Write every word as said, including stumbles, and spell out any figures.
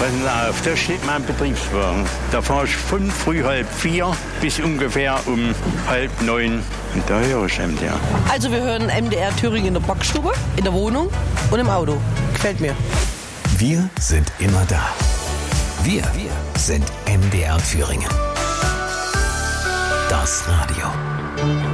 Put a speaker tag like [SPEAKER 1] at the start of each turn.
[SPEAKER 1] Passen Sie auf, da steht mein Betriebswagen. Da fahre ich von früh halb vier bis ungefähr um halb neun. Und da höre ich M D R.
[SPEAKER 2] Also wir hören M D R Thüringen in der Backstube, in der Wohnung und im Auto. Gefällt mir.
[SPEAKER 3] Wir sind immer da. Wir, wir sind M D R Thüringen. Das Radio.